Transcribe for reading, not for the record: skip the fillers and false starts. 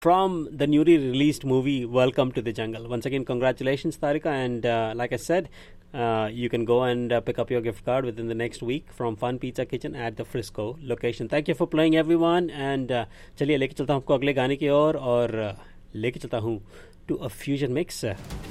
from the newly released movie Welcome to the Jungle. Once again, congratulations, Tarika. And like I said, you can go and pick up your gift card within the next week from Fun Pizza Kitchen at the Frisco location. Thank you for playing, everyone. And चलिए लेके चलता हूँ आपको अगले गाने की ओर और लेके चलता हूँ to a fusion mix.